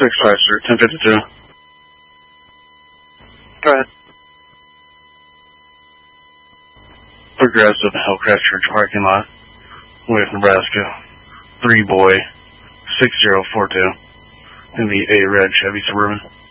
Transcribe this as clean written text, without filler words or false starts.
6-5, sir, 1052. Go ahead. Progressive Hillcrest Church parking lot, West Nebraska. 3 boy, 6042, in the A red Chevy Suburban.